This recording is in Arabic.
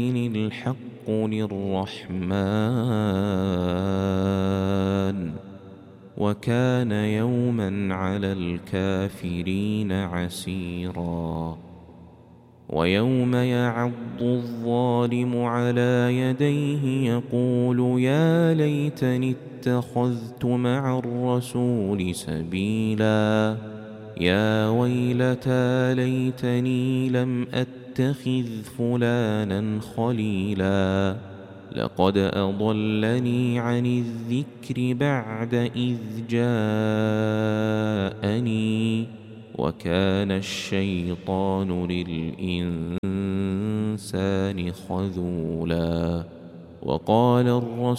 الحق للرحمن وكان يوما على الكافرين عسيرا ويوم يعض الظالم على يديه يقول يا ليتني اتخذت مع الرسول سبيلا يا ويلتى ليتني لم أتخذ فلانا خليلا لقد أضلني عن الذكر بعد إذ جاءني وكان الشيطان للإنسان خذولا وقال الرسول